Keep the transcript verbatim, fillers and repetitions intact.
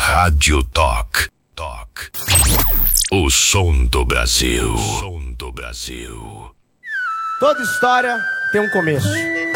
Rádio Talk. Talk. O som do Brasil. O som do Brasil. Toda história tem um começo.